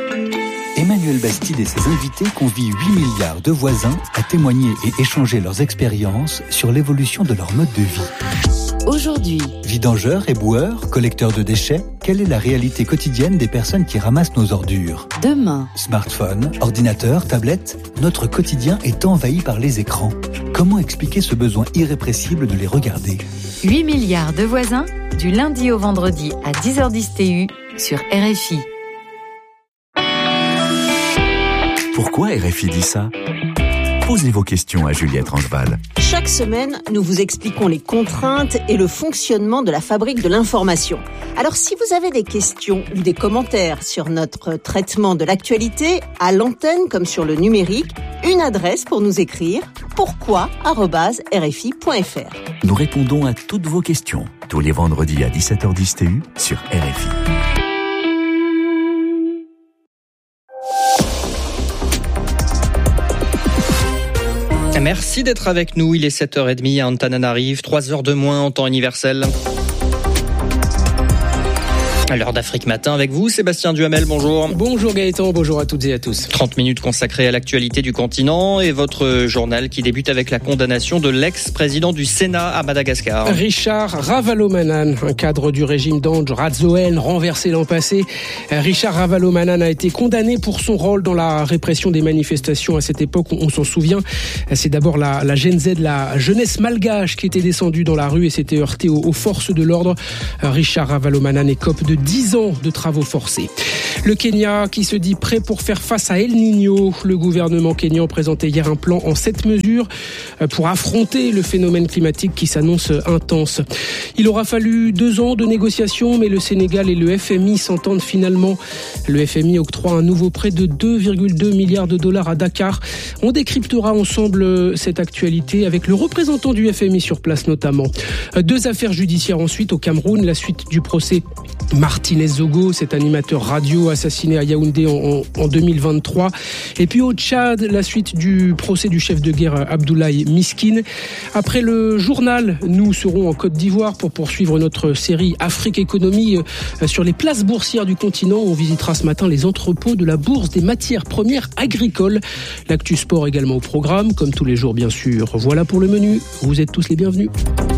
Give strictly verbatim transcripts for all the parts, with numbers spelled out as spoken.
Emmanuel Bastide et ses invités convient huit milliards de voisins à témoigner et échanger leurs expériences sur l'évolution de leur mode de vie. Aujourd'hui, vidangeurs et boueurs, collecteurs de déchets, quelle est la réalité quotidienne des personnes qui ramassent nos ordures ? demain, Smartphone, ordinateur, tablette, notre quotidien est envahi par les écrans. Comment expliquer ce besoin irrépressible de les regarder ? huit milliards de voisins, du lundi au vendredi à dix heures dix T U sur R F I. Pourquoi R F I dit ça ? Posez vos questions à Juliette Rangeval. Chaque semaine, nous vous expliquons les contraintes et le fonctionnement de la fabrique de l'information. Alors si vous avez des questions ou des commentaires sur notre traitement de l'actualité, à l'antenne comme sur le numérique, une adresse pour nous écrire, pourquoi arobase r f i point f r. Nous répondons à toutes vos questions, tous les vendredis à dix-sept heures dix T U sur R F I. Merci d'être avec nous, il est sept heures trente à Antananarive, trois heures de moins en temps universel. À l'heure d'Afrique Matin avec vous, Sébastien Duhamel, bonjour. Bonjour Gaëtan, bonjour à toutes et à tous. trente minutes consacrées à l'actualité du continent et votre journal qui débute avec la condamnation de l'ex-président du Sénat à Madagascar. Richard Ravalomanana, un cadre du régime d'Andry Rajoelina renversé l'an passé. Richard Ravalomanana a été condamné pour son rôle dans la répression des manifestations à cette époque, on s'en souvient. C'est d'abord la, la Gen Z, la jeunesse malgache qui était descendue dans la rue et s'était heurtée aux, aux forces de l'ordre. Richard Ravalomanana écope de dix ans de travaux forcés. Le Kenya qui se dit prêt pour faire face à El Niño. Le gouvernement kényan présentait hier un plan en sept mesures pour affronter le phénomène climatique qui s'annonce intense. Il aura fallu deux ans de négociations, mais le Sénégal et le F M I s'entendent finalement. Le F M I octroie un nouveau prêt de deux virgule deux milliards de dollars à Dakar. On décryptera ensemble cette actualité avec le représentant du F M I sur place notamment. Deux affaires judiciaires ensuite au Cameroun, la suite du procès Martinez Zogo, cet animateur radio assassiné à Yaoundé en, en, en deux mille vingt-trois. Et puis au Tchad, la suite du procès du chef de guerre Abdoulaye Miskine. Après le journal, nous serons en Côte d'Ivoire pour poursuivre notre série Afrique Économie sur les places boursières du continent. On visitera ce matin les entrepôts de la bourse des matières premières agricoles. L'actu sport également au programme, comme tous les jours bien sûr. Voilà pour le menu, vous êtes tous les bienvenus.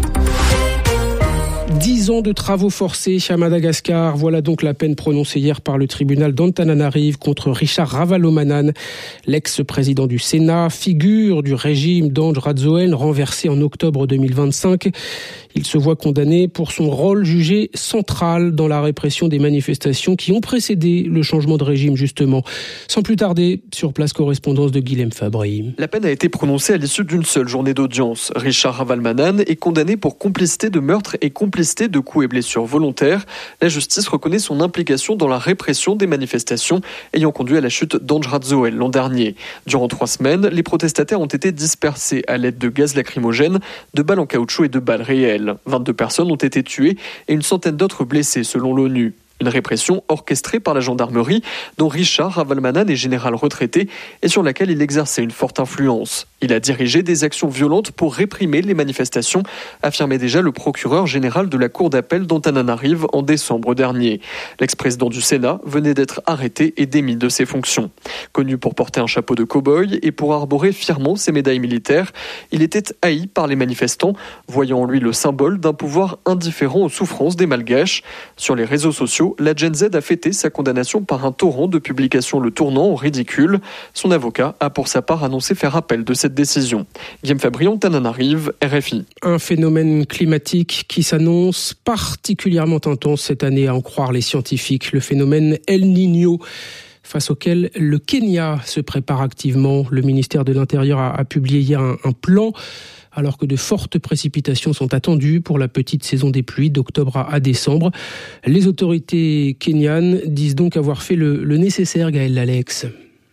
Dix ans de travaux forcés à Madagascar. Voilà donc la peine prononcée hier par le tribunal d'Antananarive contre Richard Ravalomanana, l'ex-président du Sénat, figure du régime d'Andry Rajoelina, renversé en octobre deux mille vingt-cinq. Il se voit condamné pour son rôle jugé central dans la répression des manifestations qui ont précédé le changement de régime, justement. Sans plus tarder, sur place, correspondance de Guilhem Fabry. La peine a été prononcée à l'issue d'une seule journée d'audience. Richard Ravalomanana est condamné pour complicité de meurtre et complicité de coups et blessures volontaires. La justice reconnaît son implication dans la répression des manifestations ayant conduit à la chute d'Andry Rajoelina l'an dernier. Durant trois semaines, les protestataires ont été dispersés à l'aide de gaz lacrymogène, de balles en caoutchouc et de balles réelles. vingt-deux personnes ont été tuées et une centaine d'autres blessées selon l'ONU. Une répression orchestrée par la gendarmerie dont Richard Ravalomanana est général retraité et sur laquelle il exerçait une forte influence. Il a dirigé des actions violentes pour réprimer les manifestations, affirmait déjà le procureur général de la cour d'appel d'Antananarive en décembre dernier. L'ex-président du Sénat venait d'être arrêté et démis de ses fonctions. Connu pour porter un chapeau de cow-boy et pour arborer fièrement ses médailles militaires, il était haï par les manifestants, voyant en lui le symbole d'un pouvoir indifférent aux souffrances des Malgaches. Sur les réseaux sociaux, la Gen Z a fêté sa condamnation par un torrent de publications le tournant au ridicule. Son avocat a pour sa part annoncé faire appel de cette décision. Guillaume Fabrion, Antananarive, R F I. Un phénomène climatique qui s'annonce particulièrement intense cette année, à en croire les scientifiques. Le phénomène El Niño, face auquel le Kenya se prépare activement. Le ministère de l'Intérieur a, a publié hier un, un plan alors que de fortes précipitations sont attendues pour la petite saison des pluies d'octobre à, à décembre. Les autorités kenyanes disent donc avoir fait le, le nécessaire, Gaël Lalex.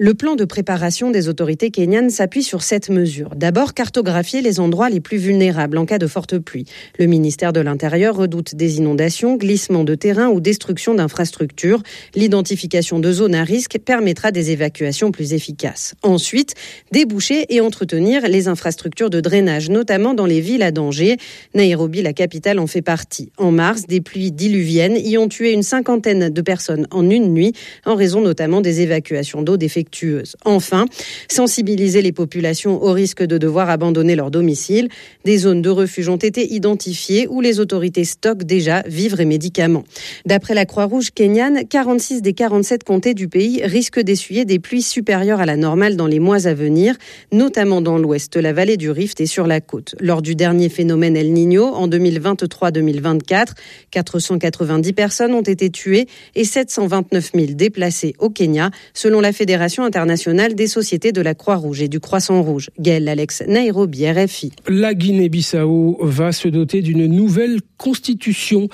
Le plan de préparation des autorités kenyanes s'appuie sur cette mesure. D'abord, cartographier les endroits les plus vulnérables en cas de forte pluie. Le ministère de l'Intérieur redoute des inondations, glissements de terrain ou destruction d'infrastructures. L'identification de zones à risque permettra des évacuations plus efficaces. Ensuite, déboucher et entretenir les infrastructures de drainage, notamment dans les villes à danger. Nairobi, la capitale, en fait partie. En mars, des pluies diluviennes y ont tué une cinquantaine de personnes en une nuit, en raison notamment des évacuations d'eau défectueuses. Enfin, sensibiliser les populations au risque de devoir abandonner leur domicile. Des zones de refuge ont été identifiées où les autorités stockent déjà vivres et médicaments. D'après la Croix-Rouge kenyane, quarante-six des quarante-sept comtés du pays risquent d'essuyer des pluies supérieures à la normale dans les mois à venir, notamment dans l'ouest, la vallée du Rift et sur la côte. Lors du dernier phénomène El Niño, en deux mille vingt-trois deux mille vingt-quatre, quatre cent quatre-vingt-dix personnes ont été tuées et sept cent vingt-neuf mille déplacées au Kenya, selon la Fédération internationale des sociétés de la Croix-Rouge et du Croissant-Rouge. Gaël Alex, Nairobi, R F I. La Guinée-Bissau va se doter d'une nouvelle constitution,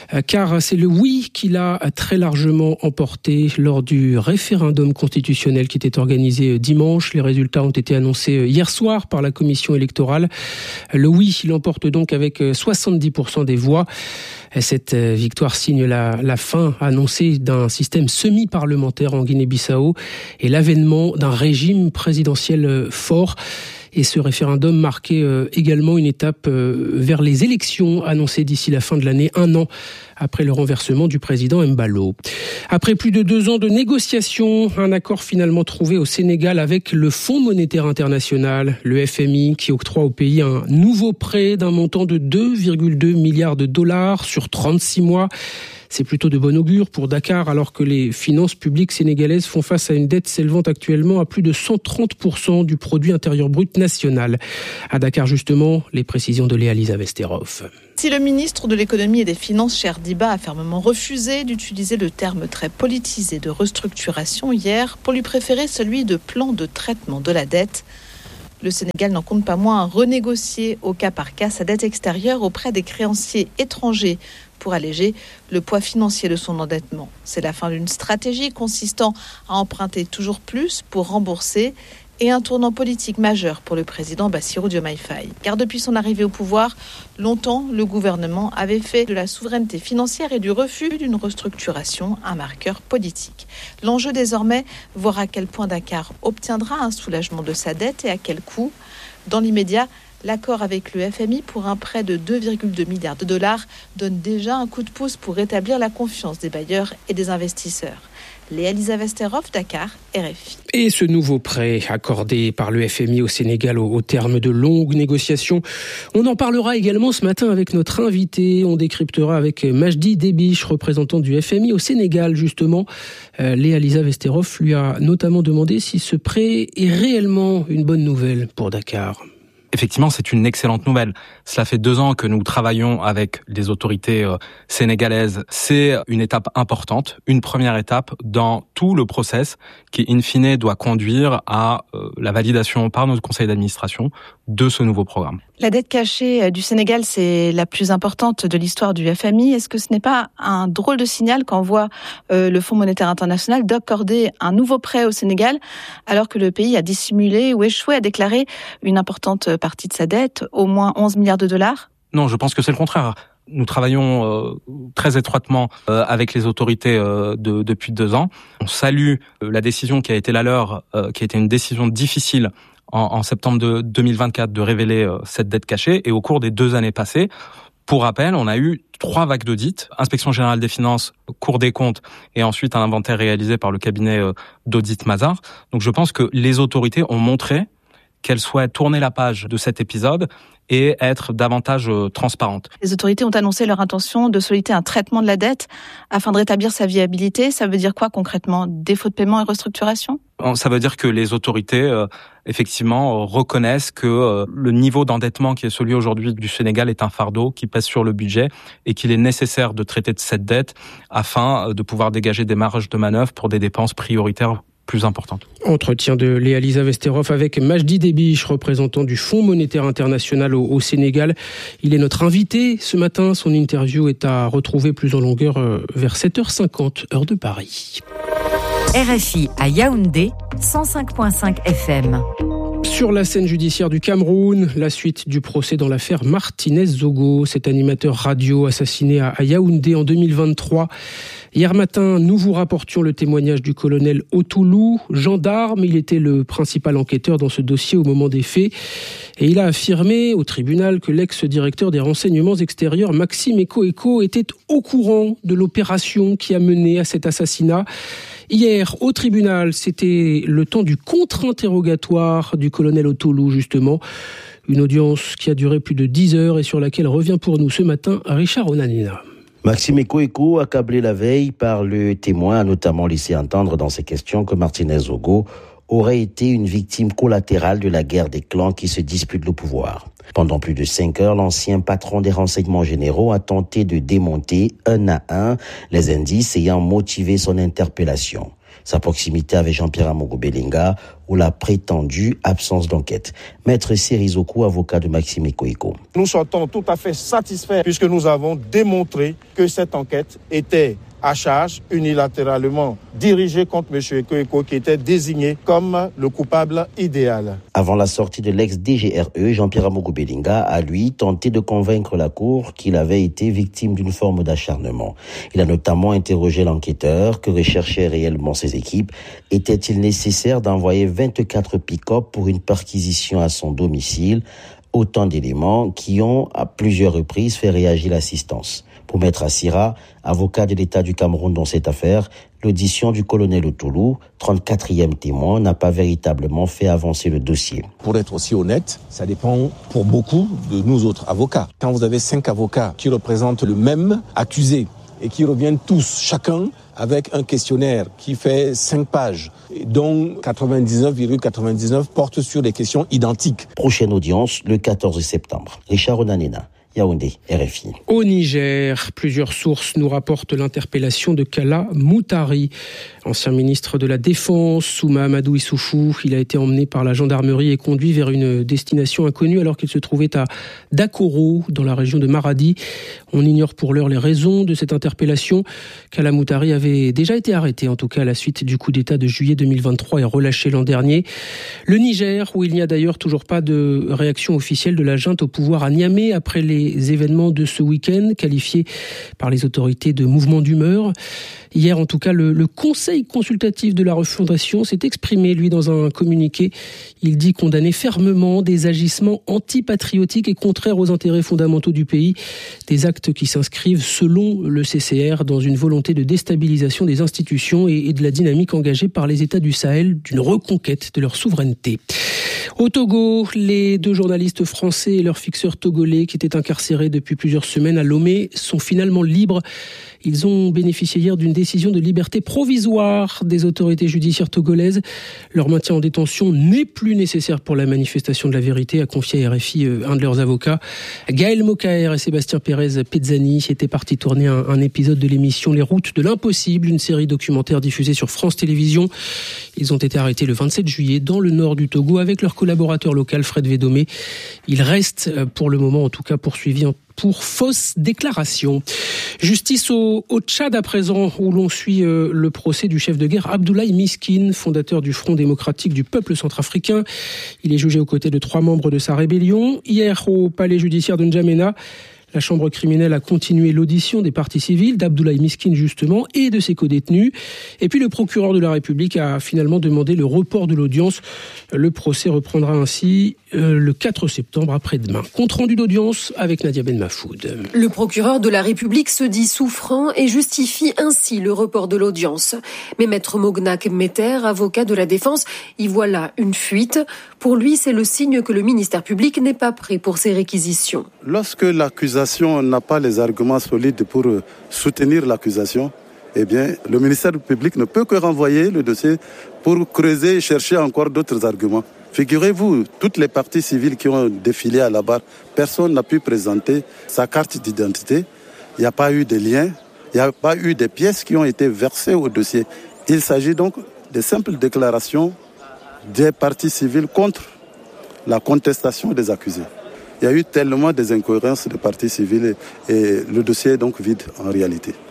car c'est le oui qui l'a très largement emporté lors du référendum constitutionnel qui était organisé dimanche. Les résultats ont été annoncés hier soir par la commission électorale. Le oui, il l'emporte donc avec soixante-dix pour cent des voix. Cette victoire signe la, la fin annoncée d'un système semi-parlementaire en Guinée-Bissau et l'avènement d'un régime présidentiel fort. Et ce référendum marquait également une étape vers les élections annoncées d'ici la fin de l'année, un an après le renversement du président Embalo. Après plus de deux ans de négociations, un accord finalement trouvé au Sénégal avec le Fonds monétaire international, le F M I, qui octroie au pays un nouveau prêt d'un montant de deux virgule deux milliards de dollars sur trente-six mois. C'est plutôt de bon augure pour Dakar, alors que les finances publiques sénégalaises font face à une dette s'élevant actuellement à plus de cent trente pour cent du produit intérieur brut national. À Dakar, justement, les précisions de Léa-Lisa Vesterov. Si le ministre de l'économie et des finances, Cher Diba, a fermement refusé d'utiliser le terme très politisé de restructuration hier pour lui préférer celui de plan de traitement de la dette, le Sénégal n'en compte pas moins à renégocier au cas par cas sa dette extérieure auprès des créanciers étrangers pour alléger le poids financier de son endettement. C'est la fin d'une stratégie consistant à emprunter toujours plus pour rembourser et un tournant politique majeur pour le président Bassirou Diomaye Faye. Car depuis son arrivée au pouvoir, longtemps, le gouvernement avait fait de la souveraineté financière et du refus d'une restructuration un marqueur politique. L'enjeu désormais, voir à quel point Dakar obtiendra un soulagement de sa dette et à quel coût. Dans l'immédiat, l'accord avec le F M I pour un prêt de deux virgule deux milliards de dollars donne déjà un coup de pouce pour rétablir la confiance des bailleurs et des investisseurs. Léa-Lisa Vesterov, Dakar, R F I. Et ce nouveau prêt accordé par le F M I au Sénégal au, au terme de longues négociations, on en parlera également ce matin avec notre invité. On décryptera avec Majdi Debiche, représentant du F M I au Sénégal, justement. Euh, Léa-Lisa Vesterov lui a notamment demandé si ce prêt est réellement une bonne nouvelle pour Dakar. Effectivement, c'est une excellente nouvelle. Cela fait deux ans que nous travaillons avec les autorités euh, sénégalaises. C'est une étape importante, une première étape dans tout le process qui, in fine, doit conduire à euh, la validation par notre conseil d'administration de ce nouveau programme. La dette cachée du Sénégal, c'est la plus importante de l'histoire du F M I. Est-ce que ce n'est pas un drôle de signal quand on voit euh, le Fonds monétaire international d'accorder un nouveau prêt au Sénégal alors que le pays a dissimulé ou échoué à déclarer une importante partie de sa dette, au moins onze milliards de dollars? Non, je pense que c'est le contraire. Nous travaillons euh, très étroitement euh, avec les autorités euh, de, depuis deux ans. On salue euh, la décision qui a été la leur, euh, qui a été une décision difficile en, en septembre de deux mille vingt-quatre de révéler euh, cette dette cachée. Et au cours des deux années passées, pour rappel, on a eu trois vagues d'audits, Inspection générale des finances, Cour des comptes et ensuite un inventaire réalisé par le cabinet euh, d'audit Mazars. Donc je pense que les autorités ont montré qu'elles souhaitent tourner la page de cet épisode et être davantage euh, transparentes. Les autorités ont annoncé leur intention de solliciter un traitement de la dette afin de rétablir sa viabilité. Ça veut dire quoi concrètement? Défaut de paiement et restructuration? Ça veut dire que les autorités, euh, effectivement, euh, reconnaissent que euh, le niveau d'endettement qui est celui aujourd'hui du Sénégal est un fardeau qui pèse sur le budget et qu'il est nécessaire de traiter de cette dette afin euh, de pouvoir dégager des marges de manœuvre pour des dépenses prioritaires plus importante. Entretien de Léa-Lisa Vesterov avec Majdi Debiche, représentant du Fonds monétaire international au, au Sénégal. Il est notre invité ce matin. Son interview est à retrouver plus en longueur vers sept heures cinquante, heure de Paris. R F I à Yaoundé, cent cinq virgule cinq F M. Sur la scène judiciaire du Cameroun, la suite du procès dans l'affaire Martinez-Zogo, cet animateur radio assassiné à Yaoundé en deux mille vingt-trois. Hier matin, nous vous rapportions le témoignage du colonel Otoulou, gendarme. Il était le principal enquêteur dans ce dossier au moment des faits. Et il a affirmé au tribunal que l'ex-directeur des renseignements extérieurs, Maxime Eko-Eko, était au courant de l'opération qui a mené à cet assassinat. Hier, au tribunal, c'était le temps du contre-interrogatoire du colonel Otoulou, justement. Une audience qui a duré plus de dix heures et sur laquelle revient pour nous ce matin Richard Onanina. Maxime Eko-Eko, accablé la veille par le témoin, a notamment laissé entendre dans ses questions que Martinez-Zogo aurait été une victime collatérale de la guerre des clans qui se disputent le pouvoir. Pendant plus de cinq heures, l'ancien patron des renseignements généraux a tenté de démonter un à un les indices ayant motivé son interpellation. Sa proximité avec Jean-Pierre Amogo Belinga ou la prétendue absence d'enquête. Maître Serizoku, avocat de Maxime Eko-Eko. Nous sortons tout à fait satisfaits puisque nous avons démontré que cette enquête était à charge unilatéralement dirigée contre M. Eko-Eko qui était désigné comme le coupable idéal. Avant la sortie de l'ex-D G R E, Jean-Pierre Amogo Belinga a lui tenté de convaincre la cour qu'il avait été victime d'une forme d'acharnement. Il a notamment interrogé l'enquêteur que recherchaient réellement ses équipes. Était-il nécessaire d'envoyer vingt-quatre pick-up pour une perquisition à son domicile? Autant d'éléments qui ont à plusieurs reprises fait réagir l'assistance. Pour Maître Assira, avocat de l'État du Cameroun dans cette affaire, l'audition du colonel Otoulou, trente-quatrième témoin, n'a pas véritablement fait avancer le dossier. Pour être aussi honnête, ça dépend pour beaucoup de nous autres avocats. Quand vous avez cinq avocats qui représentent le même accusé et qui reviennent tous, chacun, avec un questionnaire qui fait cinq pages, dont quatre-vingt-dix-neuf virgule quatre-vingt-dix-neuf portent sur des questions identiques. Prochaine audience, le quatorze septembre. Richard Onanena. Yaoundé, R F I. Au Niger, plusieurs sources nous rapportent l'interpellation de Kalla Moutari, ancien ministre de la Défense sous Mahamadou Issoufou. Il a été emmené par la gendarmerie et conduit vers une destination inconnue alors qu'il se trouvait à Dakoro, dans la région de Maradi. On ignore pour l'heure les raisons de cette interpellation. Kalla Moutari avait déjà été arrêté, en tout cas à la suite du coup d'État de juillet deux mille vingt-trois et relâché l'an dernier. Le Niger, où il n'y a d'ailleurs toujours pas de réaction officielle de la junte au pouvoir à Niamey après les Les événements de ce week-end, qualifiés par les autorités de mouvement d'humeur. Hier, en tout cas, le, le Conseil consultatif de la refondation s'est exprimé, lui, dans un communiqué. Il dit condamner fermement des agissements antipatriotiques et contraires aux intérêts fondamentaux du pays. Des actes qui s'inscrivent, selon le C C R, dans une volonté de déstabilisation des institutions et, et de la dynamique engagée par les États du Sahel d'une reconquête de leur souveraineté. Au Togo, les deux journalistes français et leur fixeur togolais qui étaient incarcérés depuis plusieurs semaines à Lomé sont finalement libres. Ils ont bénéficié hier d'une décision de liberté provisoire des autorités judiciaires togolaises. Leur maintien en détention n'est plus nécessaire pour la manifestation de la vérité, a confié à R F I un de leurs avocats. Gaël Mokaer et Sébastien Pérez Pezzani étaient partis tourner un, un épisode de l'émission Les Routes de l'Impossible, une série documentaire diffusée sur France Télévisions. Ils ont été arrêtés le vingt-sept juillet dans le nord du Togo avec leur collaborateur local Fred Védomé. Ils restent pour le moment en tout cas poursuivis en pour fausse déclaration. Justice au, au Tchad à présent, où l'on suit euh, le procès du chef de guerre Abdoulaye Miskine, fondateur du Front démocratique du peuple centrafricain. Il est jugé aux côtés de trois membres de sa rébellion. Hier, au palais judiciaire de N'Djamena, la chambre criminelle a continué l'audition des parties civiles, d'Abdoulaye Miskine justement, et de ses codétenus. Et puis le procureur de la République a finalement demandé le report de l'audience. Le procès reprendra ainsi euh, le quatre septembre après-demain. Compte rendu d'audience avec Nadia Ben Mafoud. Le procureur de la République se dit souffrant et justifie ainsi le report de l'audience. Mais maître Mognak Meter, avocat de la défense, y voit là une fuite. Pour lui, c'est le signe que le ministère public n'est pas prêt pour ces réquisitions. Lorsque l'accusation n'a pas les arguments solides pour soutenir l'accusation, eh bien, le ministère public ne peut que renvoyer le dossier pour creuser et chercher encore d'autres arguments. Figurez-vous, toutes les parties civiles qui ont défilé à la barre, personne n'a pu présenter sa carte d'identité. Il n'y a pas eu de lien, il n'y a pas eu de pièces qui ont été versées au dossier. Il s'agit donc de simples déclarations des parties civiles contre la contestation des accusés. Il y a eu tellement des incohérences de parties civiles et le dossier est donc vide en réalité.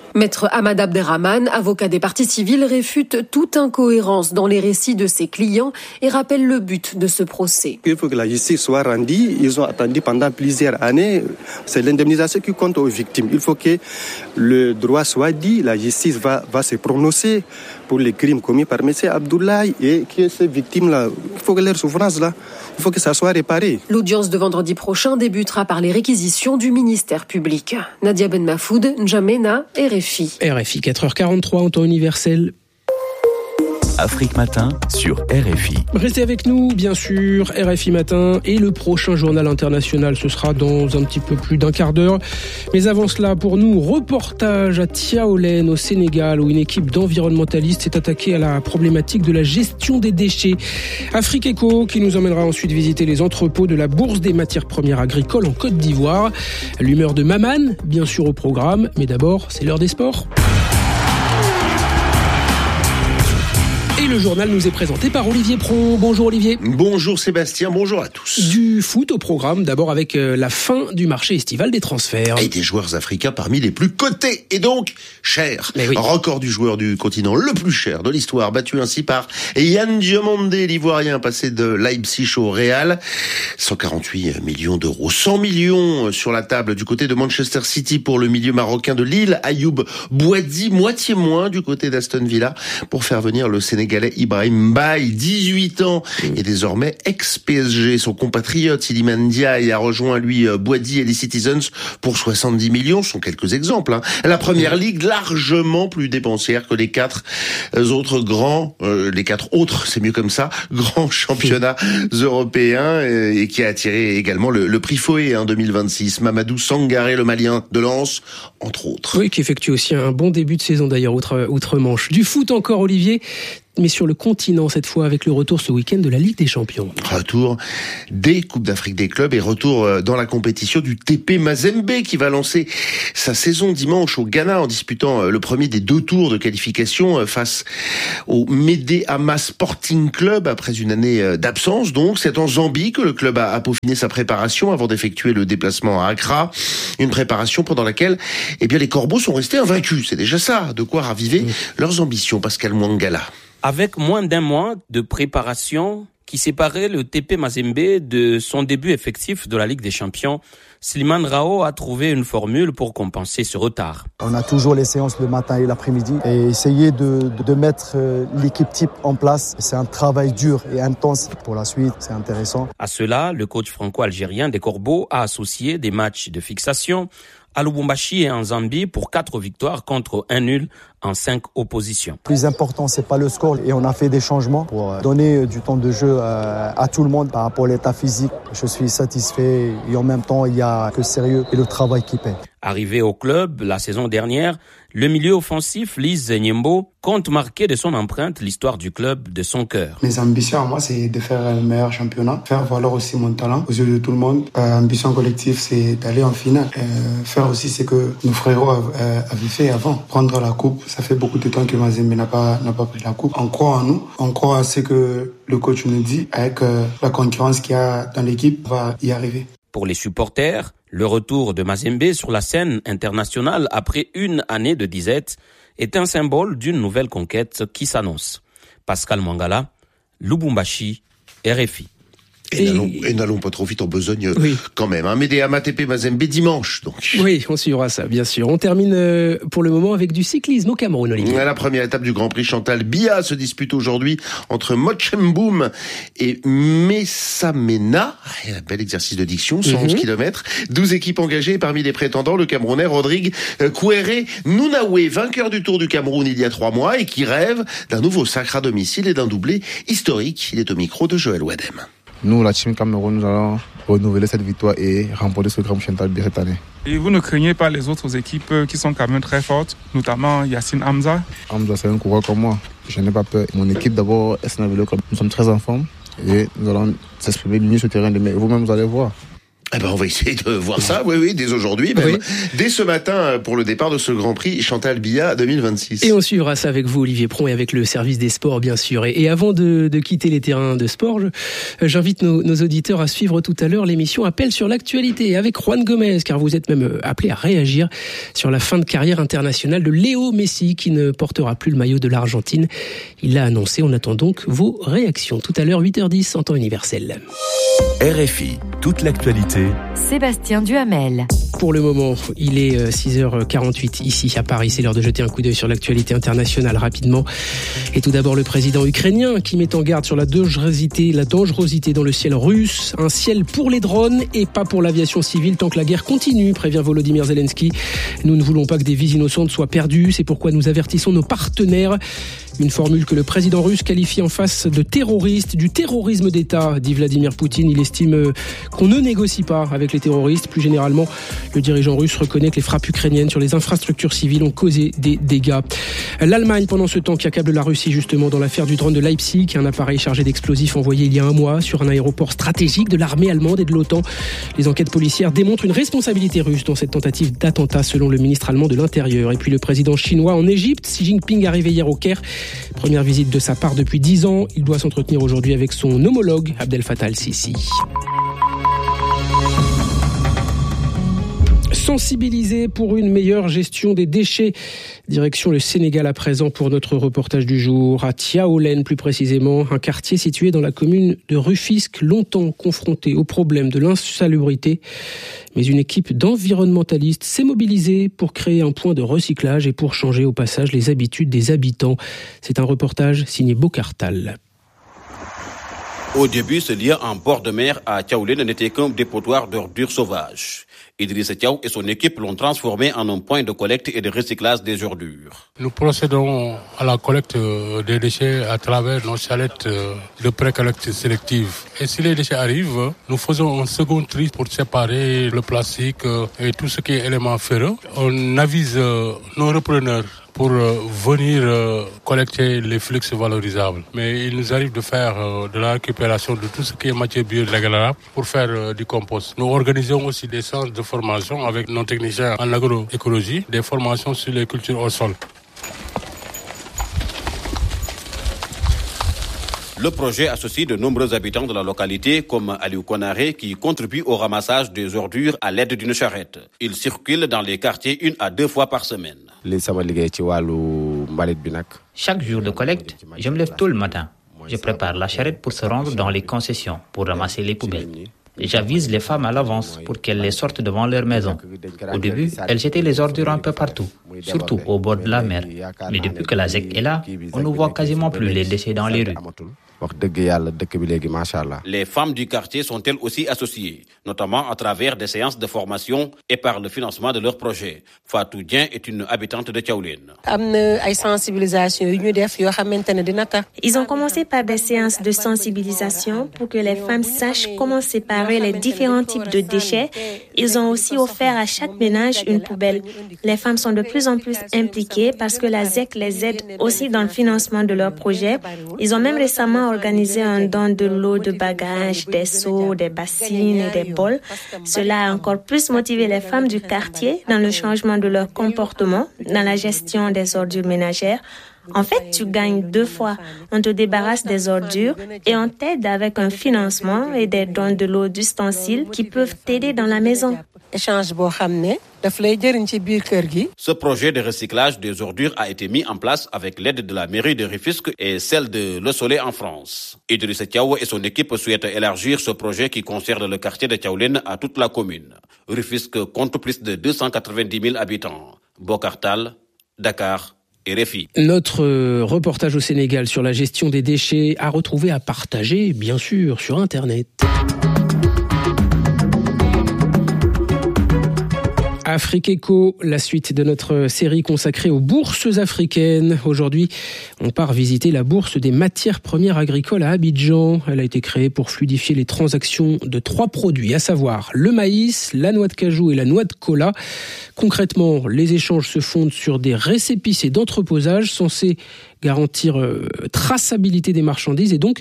Maître Ahmad Abderrahman, avocat des parties civiles, réfute toute incohérence dans les récits de ses clients et rappelle le but de ce procès. Il faut que la justice soit rendue. Ils ont attendu pendant plusieurs années. C'est l'indemnisation qui compte aux victimes. Il faut que le droit soit dit. La justice va, va se prononcer pour les crimes commis par M. Abdoulaye et que ces victimes-là, il faut que leur souffrance-là, il faut que ça soit réparé. L'audience de vendredi prochain débutera par les réquisitions du ministère public. Nadia Ben Mafoud, N'Djamena, R F I. R F I, quatre heures quarante-trois en temps universel. Afrique Matin sur R F I. Restez avec nous, bien sûr, R F I Matin. Et le prochain journal international, ce sera dans un petit peu plus d'un quart d'heure. Mais avant cela, pour nous, reportage à Tiaolen, au Sénégal, où une équipe d'environnementalistes s'est attaquée à la problématique de la gestion des déchets. Afrique Eco, qui nous emmènera ensuite visiter les entrepôts de la Bourse des matières premières agricoles en Côte d'Ivoire. L'humeur de Maman, bien sûr, au programme. Mais d'abord, c'est l'heure des sports. Et le journal nous est présenté par Olivier Pron. Bonjour Olivier. Bonjour Sébastien, bonjour à tous. Du foot au programme, d'abord avec la fin du marché estival des transferts. Et des joueurs africains parmi les plus cotés et donc chers. Oui. Record du joueur du continent le plus cher de l'histoire, battu ainsi par Yann Diomandé, l'Ivoirien, passé de Leipzig au Real. cent quarante-huit millions d'euros. cent millions sur la table du côté de Manchester City pour le milieu marocain de Lille, Ayoub Boadi, moitié moins du côté d'Aston Villa pour faire venir le Sénégalais Ibrahim Mbaye, dix-huit ans, et désormais ex-P S G. Son compatriote Iliman Ndiaye a rejoint lui Boadi et les Citizens pour soixante-dix millions. Ce sont quelques exemples. Hein. La première ligue largement plus dépensière que les quatre autres grands, euh, les quatre autres, c'est mieux comme ça, grands championnats européens et, et qui a attiré également le, le prix Foé en deux mille vingt-six. Mamadou Sangaré, le Malien de Lens, entre autres. Oui, qui effectue aussi un bon début de saison d'ailleurs outre, outre-Manche. Du foot encore, Olivier, mais sur le continent cette fois avec le retour ce week-end de la Ligue des Champions. Retour des Coupes d'Afrique des clubs et retour dans la compétition du T P Mazembe qui va lancer sa saison dimanche au Ghana en disputant le premier des deux tours de qualification face au Medeama Sporting Club après une année d'absence. Donc c'est en Zambie que le club a peaufiné sa préparation avant d'effectuer le déplacement à Accra. Une préparation pendant laquelle eh bien, les Corbeaux sont restés invaincus. C'est déjà ça, de quoi raviver mmh. leurs ambitions. Pascal Mwangala. Avec moins d'un mois de préparation qui séparait le T P Mazembe de son début effectif de la Ligue des Champions, Slimane Rao a trouvé une formule pour compenser ce retard. On a toujours les séances le matin et l'après-midi et essayer de, de, de mettre l'équipe type en place. C'est un travail dur et intense. Pour la suite, c'est intéressant. À cela, le coach franco-algérien des Corbeaux a associé des matchs de fixation à Lubumbashi et en Zambie pour quatre victoires contre un nul en cinq oppositions. Le plus important, c'est pas le score et on a fait des changements pour donner du temps de jeu à tout le monde par rapport à l'état physique. Je suis satisfait et en même temps, il y a que sérieux et le travail qui paie. Arrivé au club la saison dernière, le milieu offensif Lise Nyembo compte marquer de son empreinte l'histoire du club de son cœur. Mes ambitions à moi, c'est de faire le meilleur championnat, faire valoir aussi mon talent aux yeux de tout le monde. Euh, ambition collective, c'est d'aller en finale. Euh, faire aussi ce que nos frérots euh, avaient fait avant, prendre la coupe. Ça fait beaucoup de temps que Mazembe n'a pas, n'a pas pris la coupe. On croit en nous, on croit à ce que le coach nous dit. Avec euh, la concurrence qu'il y a dans l'équipe, on va y arriver. Pour les supporters, le retour de Mazembe sur la scène internationale après une année de disette est un symbole d'une nouvelle conquête qui s'annonce. Pascal Mwangala, Lubumbashi, R F I. Et, et, n'allons, et n'allons pas trop vite en besogne oui. quand même. Hein. Medeama T P Mazembe dimanche, donc. Oui, on suivra ça, bien sûr. On termine euh, pour le moment avec du cyclisme au Cameroun, Olivier. La première étape du Grand Prix Chantal Biya se dispute aujourd'hui entre Mochemboum et Messamena. Un bel exercice de diction, cent onze mm-hmm. kilomètres. douze équipes engagées et parmi les prétendants, le Camerounais Rodrigue Kouéré Nounaoué, vainqueur du Tour du Cameroun il y a trois mois et qui rêve d'un nouveau sacre à domicile et d'un doublé historique. Il est au micro de Joël Wadem. Nous, la team Cameroun, nous allons renouveler cette victoire et remporter ce Grand Prix Chantal Biya cette année. Et vous ne craignez pas les autres équipes qui sont quand même très fortes, notamment Yacine Hamza? Hamza, c'est un coureur comme moi. Je n'ai pas peur. Mon équipe, d'abord, S N V Club, nous sommes très en forme et nous allons s'exprimer mieux sur le terrain. Mais vous-même, vous allez voir. Eh ben, on va essayer de voir ça, oui, oui, dès aujourd'hui, même. Oui. Dès ce matin, pour le départ de ce Grand Prix Chantal Biya deux mille vingt-six. Et on suivra ça avec vous, Olivier Pron, et avec le service des sports, bien sûr. Et, et avant de, de quitter les terrains de sport, je, j'invite nos, nos auditeurs à suivre tout à l'heure l'émission Appel sur l'actualité avec Juan Gomez, car vous êtes même appelé à réagir sur la fin de carrière internationale de Léo Messi, qui ne portera plus le maillot de l'Argentine. Il l'a annoncé, on attend donc vos réactions. Tout à l'heure, huit heures dix, en temps universel. R F I, toute l'actualité. Sébastien Duhamel. Pour le moment, il est six heures quarante-huit ici à Paris. C'est l'heure de jeter un coup d'œil sur l'actualité internationale rapidement. Et tout d'abord, le président ukrainien qui met en garde sur la dangerosité, la dangerosité dans le ciel russe. Un ciel pour les drones et pas pour l'aviation civile tant que la guerre continue, prévient Volodymyr Zelensky. Nous ne voulons pas que des vies innocentes soient perdues. C'est pourquoi nous avertissons nos partenaires. Une formule que le président russe qualifie en face de terroriste, du terrorisme d'État, dit Vladimir Poutine. Il estime qu'on ne négocie pas avec les terroristes. Plus généralement, le dirigeant russe reconnaît que les frappes ukrainiennes sur les infrastructures civiles ont causé des dégâts. L'Allemagne, pendant ce temps, qui accable la Russie justement dans l'affaire du drone de Leipzig, un appareil chargé d'explosifs envoyé il y a un mois sur un aéroport stratégique de l'armée allemande et de l'OTAN. Les enquêtes policières démontrent une responsabilité russe dans cette tentative d'attentat, selon le ministre allemand de l'Intérieur. Et puis le président chinois en Égypte, Xi Jinping, arrivé hier au Caire. Première visite de sa part depuis dix ans. Il doit s'entretenir aujourd'hui avec son homologue, Abdel Fattah el-Sisi. Sensibiliser pour une meilleure gestion des déchets. Direction le Sénégal à présent pour notre reportage du jour. À Tiaoulène plus précisément, un quartier situé dans la commune de Rufisque, longtemps confronté au problème de l'insalubrité. Mais une équipe d'environnementalistes s'est mobilisée pour créer un point de recyclage et pour changer au passage les habitudes des habitants. C'est un reportage signé Bocartal. Au début, ce lieu en bord de mer à Tiaoulène n'était qu'un dépotoir d'ordures sauvages. Idriss Tiaou et son équipe l'ont transformé en un point de collecte et de recyclage des ordures. Nous procédons à la collecte des déchets à travers nos chalettes de pré-collecte sélective. Et si les déchets arrivent, nous faisons un second tri pour séparer le plastique et tout ce qui est élément ferreux. On avise nos repreneurs pour venir collecter les flux valorisables. Mais il nous arrive de faire de la récupération de tout ce qui est matière biodégradable pour faire du compost. Nous organisons aussi des séances de formation avec nos techniciens en agroécologie, des formations sur les cultures au sol. Le projet associe de nombreux habitants de la localité, comme Aliou Konaré, qui contribue au ramassage des ordures à l'aide d'une charrette. Il circule dans les quartiers une à deux fois par semaine. Chaque jour de collecte, je me lève tôt le matin. Je prépare la charrette pour se rendre dans les concessions, pour ramasser les poubelles. J'avise les femmes à l'avance pour qu'elles les sortent devant leur maison. Au début, elles jetaient les ordures un peu partout, surtout au bord de la mer. Mais depuis que la Z E C est là, on ne voit quasiment plus les déchets dans les rues. Les femmes du quartier sont elles aussi associées, notamment à travers des séances de formation et par le financement de leurs projets. Fatou Dien est une habitante de Tiaoulène. Ils ont commencé par des séances de sensibilisation pour que les femmes sachent comment séparer les différents types de déchets. Ils ont aussi offert à chaque ménage une poubelle. Les femmes sont de plus en plus impliquées parce que la Z E C les aide aussi dans le financement de leurs projets. Ils ont même récemment organisé un don de l'eau de bagages, des seaux, des bassines et des bols. Cela a encore plus motivé les femmes du quartier dans le changement de leur comportement, dans la gestion des ordures ménagères. En fait, tu gagnes deux fois. On te débarrasse des ordures et on t'aide avec un financement et des dons de l'eau d'ustensiles qui peuvent t'aider dans la maison. Ce projet de recyclage des ordures a été mis en place avec l'aide de la mairie de Rufisque et celle de Le Soleil en France. Idriss Tiaou et son équipe souhaitent élargir ce projet qui concerne le quartier de Tiaoulène à toute la commune. Rufisque compte plus de deux cent quatre-vingt-dix mille habitants. Bocartal, Dakar, R F I. Notre reportage au Sénégal sur la gestion des déchets à retrouver, à partager, bien sûr, sur Internet. Afrique Eco, la suite de notre série consacrée aux bourses africaines. Aujourd'hui, on part visiter la bourse des matières premières agricoles à Abidjan. Elle a été créée pour fluidifier les transactions de trois produits, à savoir le maïs, la noix de cajou et la noix de kola. Concrètement, les échanges se fondent sur des récépissés d'entreposage censés garantir euh, traçabilité des marchandises et donc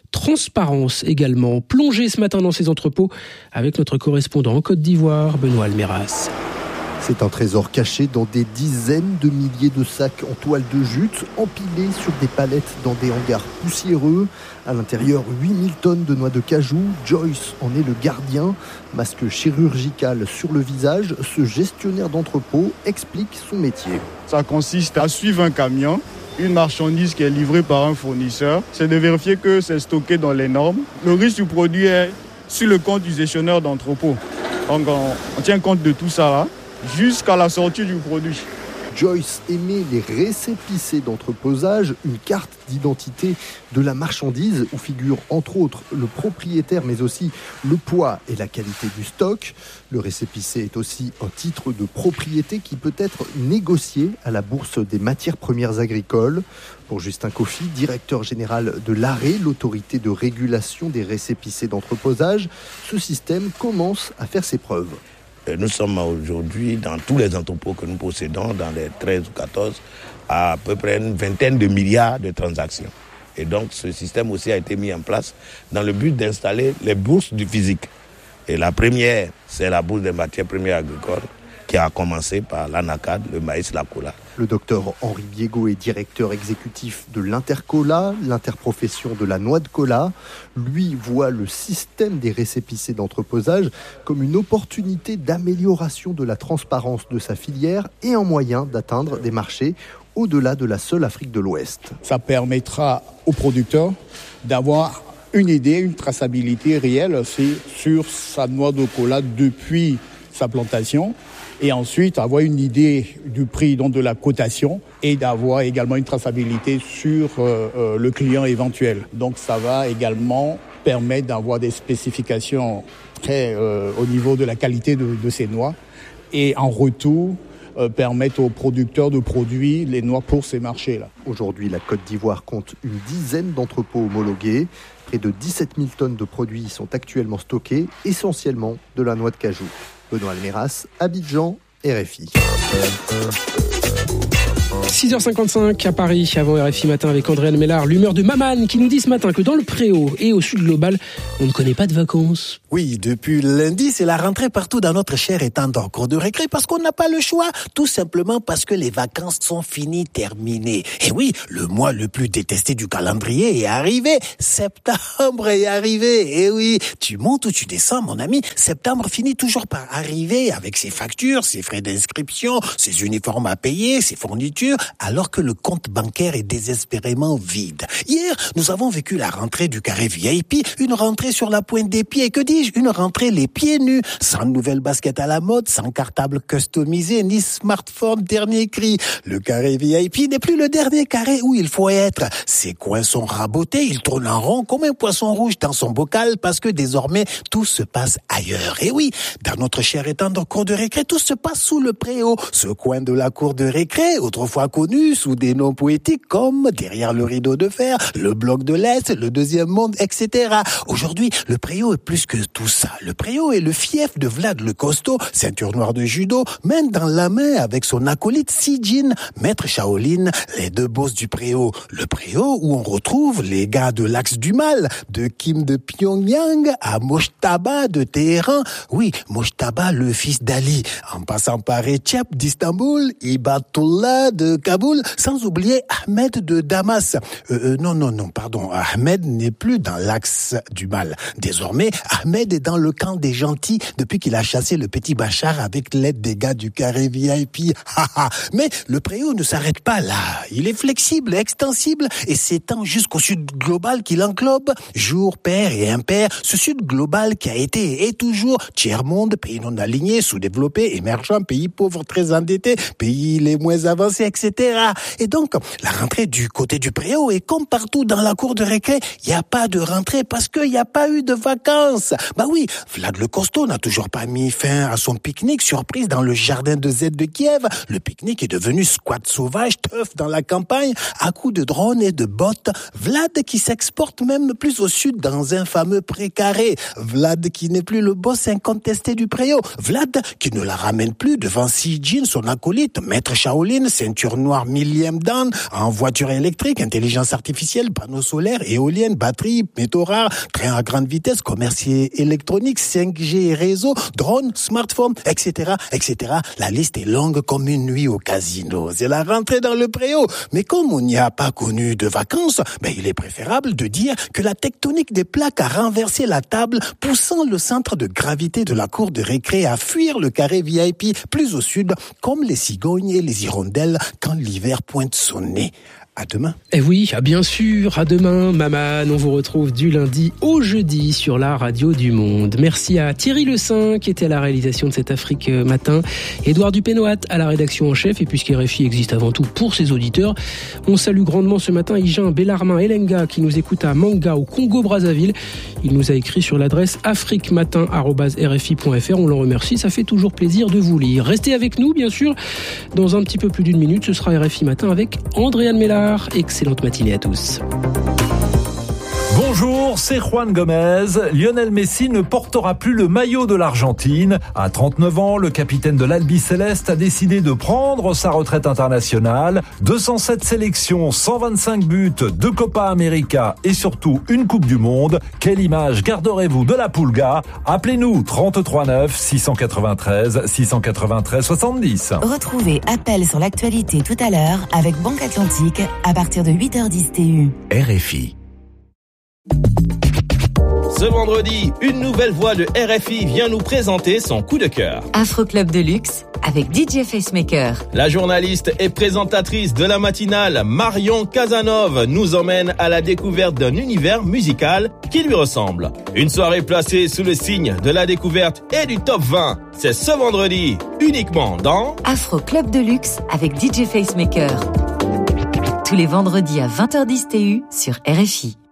Transparence également, plongée ce matin dans ces entrepôts avec notre correspondant en Côte d'Ivoire, Benoît Almeras. C'est un trésor caché dans des dizaines de milliers de sacs en toile de jute, empilés sur des palettes dans des hangars poussiéreux. À l'intérieur, huit mille tonnes de noix de cajou. Joyce en est le gardien. Masque chirurgical sur le visage, ce gestionnaire d'entrepôt explique son métier. Ça consiste à suivre un camion, une marchandise qui est livrée par un fournisseur. C'est de vérifier que c'est stocké dans les normes. Le risque du produit est sur le compte du gestionnaire d'entrepôt. Donc on, on tient compte de tout ça là, jusqu'à la sortie du produit. Joyce émet les récépissés d'entreposage, une carte d'identité de la marchandise où figure entre autres le propriétaire mais aussi le poids et la qualité du stock. Le récépissé est aussi un titre de propriété qui peut être négocié à la bourse des matières premières agricoles. Pour Justin Kofi, directeur général de l'A R E, l'autorité de régulation des récépissés d'entreposage, ce système commence à faire ses preuves. Nous sommes aujourd'hui dans tous les entrepôts que nous possédons, dans les treize ou quatorze, à peu près une vingtaine de milliards de transactions. Et donc ce système aussi a été mis en place dans le but d'installer les bourses du physique. Et la première, c'est la bourse des matières premières agricoles, qui a commencé par l'Anacad, le maïs, la cola. Le docteur Henri Biego est directeur exécutif de l'Intercola, l'interprofession de la noix de cola. Lui voit le système des récépissés d'entreposage comme une opportunité d'amélioration de la transparence de sa filière et un moyen d'atteindre des marchés au-delà de la seule Afrique de l'Ouest. Ça permettra aux producteurs d'avoir une idée, une traçabilité réelle sur sa noix de cola depuis sa plantation, et ensuite avoir une idée du prix, donc de la cotation, et d'avoir également une traçabilité sur euh, euh, le client éventuel. Donc ça va également permettre d'avoir des spécifications très euh, au niveau de la qualité de, de ces noix, et en retour euh, permettre aux producteurs de produire les noix pour ces marchés-là. Aujourd'hui, la Côte d'Ivoire compte une dizaine d'entrepôts homologués. Près de dix-sept mille tonnes de produits sont actuellement stockés, essentiellement de la noix de cajou. Benoît Almeras, Abidjan, R F I. six heures cinquante-cinq à Paris, avant R F I Matin avec Andréane Mélard, l'humeur de Maman qui nous dit ce matin que dans le Préau et au Sud Global, on ne connaît pas de vacances. Oui, depuis lundi, c'est la rentrée partout dans notre cher étang en cours de récré parce qu'on n'a pas le choix, tout simplement parce que les vacances sont finies, terminées. Et oui, le mois le plus détesté du calendrier est arrivé, septembre est arrivé. Et oui, tu montes ou tu descends, mon ami, septembre finit toujours par arriver avec ses factures, ses frais d'inscription, ses uniformes à payer, ses fournitures, alors que le compte bancaire est désespérément vide. Hier, nous avons vécu la rentrée du carré V I P, une rentrée sur la pointe des pieds, que dis-je, une rentrée les pieds nus, sans nouvelles baskets à la mode, sans cartable customisé, ni smartphone dernier cri. Le carré V I P n'est plus le dernier carré où il faut être. Ses coins sont rabotés, il tourne en rond comme un poisson rouge dans son bocal parce que désormais, tout se passe ailleurs. Et oui, dans notre cher étang de cour de récré, tout se passe sous le Préau, ce coin de la cour de récré, autrefois connu sous des noms poétiques comme Derrière le rideau de fer, le bloc de l'Est, le deuxième monde, et cetera. Aujourd'hui, le Préau est plus que tout ça. Le Préau est le fief de Vlad le Costaud, ceinture noire de judo, main dans la main avec son acolyte Sijin, maître Shaolin, les deux boss du Préau. Le Préau où on retrouve les gars de l'Axe du Mal, de Kim de Pyongyang à Mojtaba de Téhéran. Oui, Mojtaba, le fils d'Ali, en passant par Recep d'Istanbul, Ibatullah de Kaboul, sans oublier Ahmed de Damas. Euh, euh, non, non, non, pardon, Ahmed n'est plus dans l'axe du mal. Désormais, Ahmed est dans le camp des gentils depuis qu'il a chassé le petit Bachar avec l'aide des gars du carré V I P. Mais le Préau ne s'arrête pas là. Il est flexible, extensible et s'étend jusqu'au sud global qui l'englobe. Jour, pair et impair, ce sud global qui a été et toujours tiers-monde, pays non aligné, sous-développé, émergent, pays pauvre, très endetté, pays les moins avancés, et cetera. Et donc, la rentrée du côté du Préau est comme partout dans la cour de récré, il n'y a pas de rentrée parce qu'il n'y a pas eu de vacances. Bah oui, Vlad le Costaud n'a toujours pas mis fin à son pique-nique surprise dans le jardin de Z de Kiev. Le pique-nique est devenu squat sauvage, teuf dans la campagne, à coups de drones et de bottes. Vlad qui s'exporte même plus au sud dans un fameux précaré. Vlad qui n'est plus le boss incontesté du Préau. Vlad qui ne la ramène plus devant Sijin, son acolyte, maître Shaolin, ceinture noire millième dan, en voiture électrique, intelligence artificielle, artificielle, panneaux solaires, éoliennes, batteries, métaux rares, trains à grande vitesse, commerce électronique, cinq G réseau, drones, smartphones, et cetera, et cetera. La liste est longue comme une nuit au casino. C'est la rentrée dans le préau. Mais comme on n'y a pas connu de vacances, ben il est préférable de dire que la tectonique des plaques a renversé la table, poussant le centre de gravité de la cour de récré à fuir le carré V I P plus au sud, comme les cigognes et les hirondelles quand l'hiver pointe son nez. À demain. Eh oui, bien sûr, à demain, Maman. On vous retrouve du lundi au jeudi sur la radio du Monde. Merci à Thierry Le Saint qui était à la réalisation de cet Afrique Matin, Édouard Dupénoat à la rédaction en chef, et puisque R F I existe avant tout pour ses auditeurs, on salue grandement ce matin Ijan Bellarmin Elenga qui nous écoute à Manga au Congo-Brazzaville. Il nous a écrit sur l'adresse afriquematin arobase r f i point f r. On le remercie, ça fait toujours plaisir de vous lire. Restez avec nous, bien sûr. Dans un petit peu plus d'une minute, ce sera R F I Matin avec Andréane Mélard. Excellente matinée à tous. Bonjour, c'est Juan Gomez. Lionel Messi ne portera plus le maillot de l'Argentine. À trente-neuf ans, le capitaine de l'Albiceleste a décidé de prendre sa retraite internationale. deux cent sept sélections, cent vingt-cinq buts, deux Copa América et surtout une Coupe du Monde. Quelle image garderez-vous de la Pulga? Appelez-nous trente-trois neuf six cent quatre-vingt-treize six cent quatre-vingt-treize soixante-dix. Retrouvez Appel sur l'actualité tout à l'heure avec Banque Atlantique à partir de huit heures dix T U. R F I. Ce vendredi, une nouvelle voix de R F I vient nous présenter son coup de cœur. Afro Club de luxe avec D J Facemaker. La journaliste et présentatrice de la matinale Marion Casanova nous emmène à la découverte d'un univers musical qui lui ressemble. Une soirée placée sous le signe de la découverte et du top vingt. C'est ce vendredi, uniquement dans Afro Club de luxe avec D J Facemaker. Tous les vendredis à vingt heures dix T U sur R F I.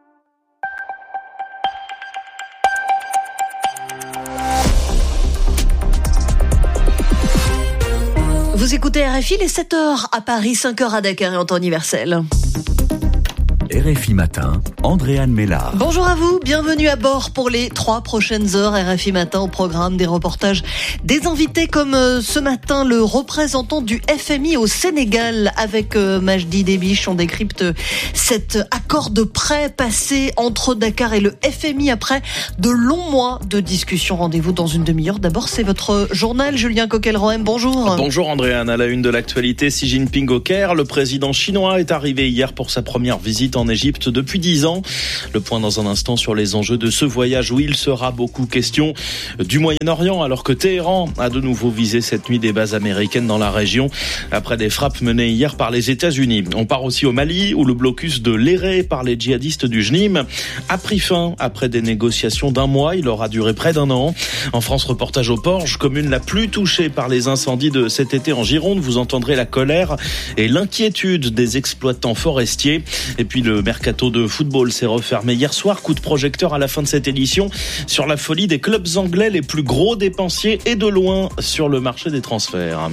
Vous écoutez R F I, les sept heures à Paris, cinq heures à Dakar et en temps universel. R F I Matin, Andréane Mélard. Bonjour à vous, bienvenue à bord pour les trois prochaines heures. R F I Matin au programme, des reportages, des invités comme euh, ce matin le représentant du F M I au Sénégal avec euh, Majdi Debiche. On décrypte cet accord de prêt passé entre Dakar et le F M I après de longs mois de discussion. Rendez-vous dans une demi-heure. D'abord, c'est votre journal, Julien Coquel-Rohem. Bonjour. Bonjour Andréane, à la une de l'actualité, Xi Jinping au Caire. Le président chinois est arrivé hier pour sa première visite en Égypte depuis dix ans. Le point dans un instant sur les enjeux de ce voyage où il sera beaucoup question du Moyen-Orient, alors que Téhéran a de nouveau visé cette nuit des bases américaines dans la région après des frappes menées hier par les États-Unis. On part aussi au Mali où le blocus de l'Éré par les djihadistes du Jnim a pris fin après des négociations d'un mois. Il aura duré près d'un an. En France, reportage au Porge, commune la plus touchée par les incendies de cet été en Gironde. Vous entendrez la colère et l'inquiétude des exploitants forestiers. Et puis le mercato de football s'est refermé hier soir. Coup de projecteur à la fin de cette édition sur la folie des clubs anglais les plus gros dépensiers et de loin sur le marché des transferts.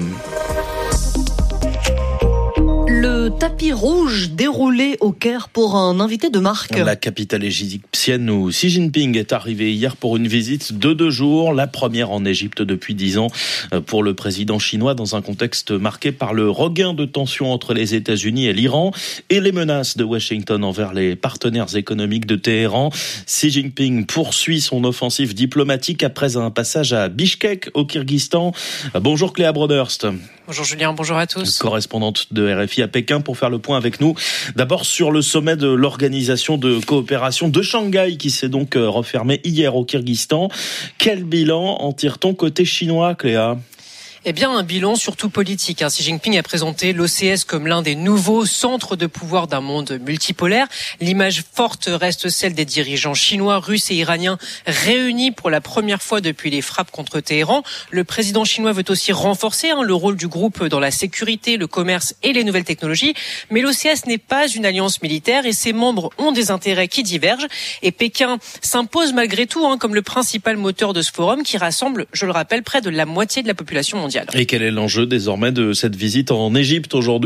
Le tapis rouge déroulé au Caire pour un invité de marque. La capitale égyptienne où Xi Jinping est arrivé hier pour une visite de deux jours, la première en Égypte depuis dix ans pour le président chinois dans un contexte marqué par le regain de tensions entre les États-Unis et l'Iran et les menaces de Washington envers les partenaires économiques de Téhéran. Xi Jinping poursuit son offensive diplomatique après un passage à Bishkek au Kyrgyzstan. Bonjour Cléa Broderst. Bonjour Julien, bonjour à tous. Correspondante de R F I à Pékin pour faire le point avec nous. D'abord sur le sommet de l'Organisation de coopération de Shanghai qui s'est donc refermé hier au Kyrgyzstan. Quel bilan en tire-t-on côté chinois, Cléa ? Eh bien, un bilan surtout politique. Xi Jinping a présenté l'O C S comme l'un des nouveaux centres de pouvoir d'un monde multipolaire. L'image forte reste celle des dirigeants chinois, russes et iraniens réunis pour la première fois depuis les frappes contre Téhéran. Le président chinois veut aussi renforcer hein, le rôle du groupe dans la sécurité, le commerce et les nouvelles technologies. Mais l'O C S n'est pas une alliance militaire et ses membres ont des intérêts qui divergent. Et Pékin s'impose malgré tout hein, comme le principal moteur de ce forum qui rassemble, je le rappelle, près de la moitié de la population mondiale. Et quel est l'enjeu désormais de cette visite en Égypte aujourd'hui ?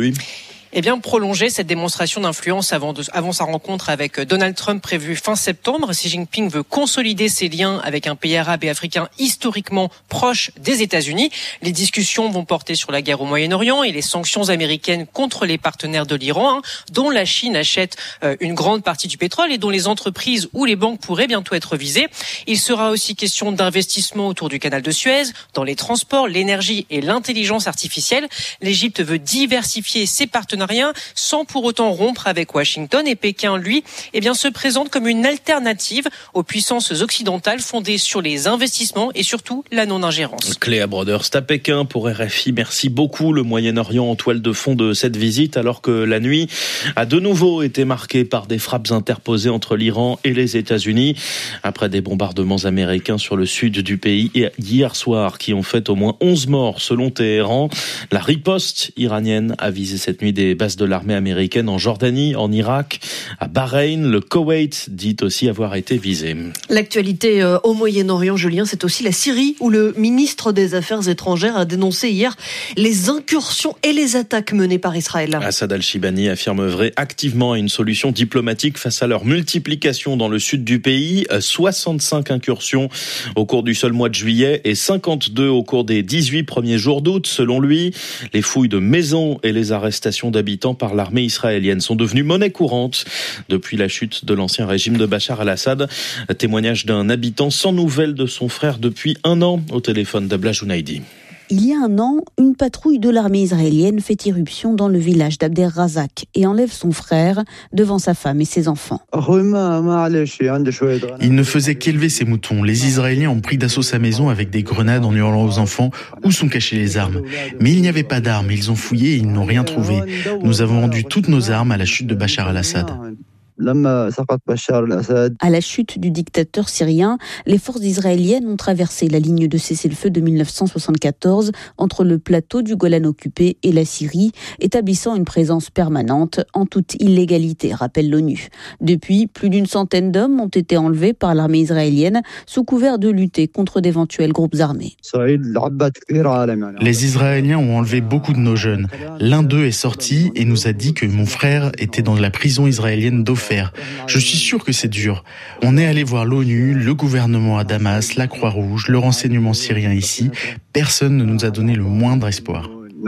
Eh bien, prolonger cette démonstration d'influence avant, de, avant sa rencontre avec Donald Trump prévue fin septembre. Xi Jinping veut consolider ses liens avec un pays arabe et africain historiquement proche des États-Unis. Les discussions vont porter sur la guerre au Moyen-Orient et les sanctions américaines contre les partenaires de l'Iran, hein, dont la Chine achète euh, une grande partie du pétrole et dont les entreprises ou les banques pourraient bientôt être visées. Il sera aussi question d'investissement autour du canal de Suez, dans les transports, l'énergie et l'intelligence artificielle. L'Égypte veut diversifier ses partenariats sans pour autant rompre avec Washington, et Pékin, lui, eh bien, se présente comme une alternative aux puissances occidentales fondées sur les investissements et surtout la non-ingérence. Cléa Broders à Pékin pour R F I. Merci beaucoup. Le Moyen-Orient en toile de fond de cette visite, alors que la nuit a de nouveau été marquée par des frappes interposées entre l'Iran et les États-Unis après des bombardements américains sur le sud du pays hier soir qui ont fait au moins onze morts selon Téhéran. La riposte iranienne a visé cette nuit des bases de l'armée américaine en Jordanie, en Irak, à Bahreïn. Le Koweït dit aussi avoir été visé. L'actualité euh, au Moyen-Orient, Julien, c'est aussi la Syrie où le ministre des Affaires étrangères a dénoncé hier les incursions et les attaques menées par Israël. Assad al-Shibani affirme œuvrer activement à une solution diplomatique face à leur multiplication dans le sud du pays. soixante-cinq incursions au cours du seul mois de juillet et cinquante-deux au cours des dix-huit premiers jours d'août. Selon lui, les fouilles de maisons et les arrestations d'habitants par l'armée israélienne sont devenues monnaie courante depuis la chute de l'ancien régime de Bachar al-Assad. Témoignage d'un habitant sans nouvelles de son frère depuis un an au téléphone d'Abla Jounaidi. Il y a un an, une patrouille de l'armée israélienne fait irruption dans le village d'Abder Razak et enlève son frère devant sa femme et ses enfants. Il ne faisait qu'élever ses moutons. Les Israéliens ont pris d'assaut sa maison avec des grenades en hurlant aux enfants où sont cachées les armes. Mais il n'y avait pas d'armes. Ils ont fouillé et ils n'ont rien trouvé. Nous avons rendu toutes nos armes à la chute de Bachar al-Assad. À la chute du dictateur syrien, les forces israéliennes ont traversé la ligne de cessez-le-feu de mille neuf cent soixante-quatorze entre le plateau du Golan occupé et la Syrie, établissant une présence permanente en toute illégalité, rappelle l'ONU. Depuis, plus d'une centaine d'hommes ont été enlevés par l'armée israélienne sous couvert de lutter contre d'éventuels groupes armés. Les Israéliens ont enlevé beaucoup de nos jeunes. L'un d'eux est sorti et nous a dit que mon frère était dans la prison israélienne d'Ofer. Je suis sûr que c'est dur. On est allé voir l'ONU, le gouvernement à Damas, la Croix-Rouge, le renseignement syrien ici. Personne ne nous a donné le moindre espoir.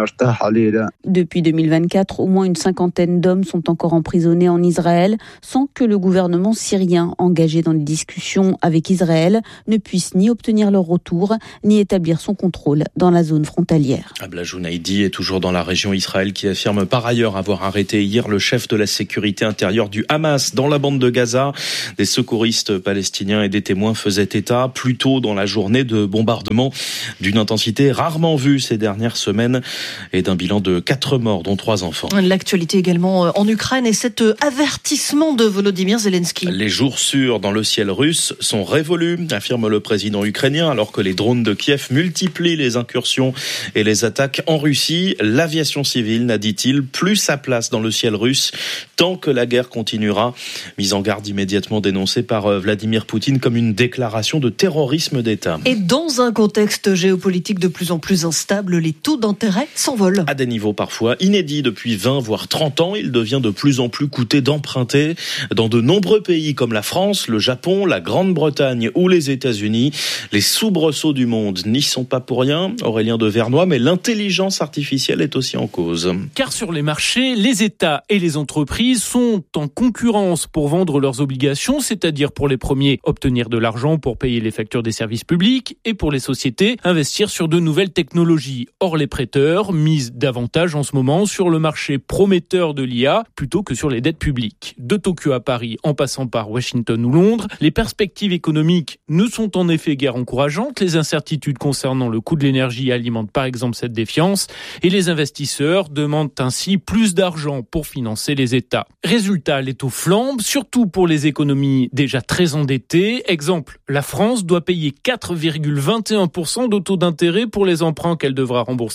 Depuis deux mille vingt-quatre, au moins une cinquantaine d'hommes sont encore emprisonnés en Israël sans que le gouvernement syrien, engagé dans les discussions avec Israël, ne puisse ni obtenir leur retour, ni établir son contrôle dans la zone frontalière. Abla Jounaidi est toujours dans la région Israël qui affirme par ailleurs avoir arrêté hier le chef de la sécurité intérieure du Hamas dans la bande de Gaza. Des secouristes palestiniens et des témoins faisaient état plus tôt dans la journée de bombardements d'une intensité rarement vue ces dernières semaines et d'un bilan de quatre morts, dont trois enfants. L'actualité également en Ukraine et cet avertissement de Volodymyr Zelensky. Les jours sûrs dans le ciel russe sont révolus, affirme le président ukrainien, alors que les drones de Kiev multiplient les incursions et les attaques en Russie. L'aviation civile n'a, dit-il, plus sa place dans le ciel russe tant que la guerre continuera. Mise en garde immédiatement dénoncée par Vladimir Poutine comme une déclaration de terrorisme d'État. Et dans un contexte géopolitique de plus en plus instable, les taux d'intérêt s'envole. À des niveaux parfois inédits depuis vingt voire trente ans, il devient de plus en plus coûteux d'emprunter. Dans de nombreux pays comme la France, le Japon, la Grande-Bretagne ou les États-Unis, les soubresauts du monde n'y sont pas pour rien. Aurélien de Vernois, mais l'intelligence artificielle est aussi en cause. Car sur les marchés, les États et les entreprises sont en concurrence pour vendre leurs obligations, c'est-à-dire pour les premiers, obtenir de l'argent pour payer les factures des services publics et pour les sociétés, investir sur de nouvelles technologies. Or, les prêteurs mise davantage en ce moment sur le marché prometteur de l'I A plutôt que sur les dettes publiques. De Tokyo à Paris, en passant par Washington ou Londres, les perspectives économiques ne sont en effet guère encourageantes. Les incertitudes concernant le coût de l'énergie alimentent par exemple cette défiance et les investisseurs demandent ainsi plus d'argent pour financer les États. Résultat, les taux flambent, surtout pour les économies déjà très endettées. Exemple, la France doit payer quatre virgule vingt et un pour cent de taux d'intérêt pour les emprunts qu'elle devra rembourser d'ici dix